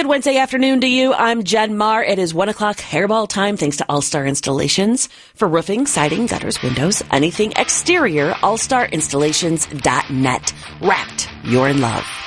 Good Wednesday afternoon to you. I'm Jen Marr. It is 1 o'clock hairball time thanks to All-Star Installations. For roofing, siding, gutters, windows, anything exterior, allstarinstallations.net. Wrapped, you're in love.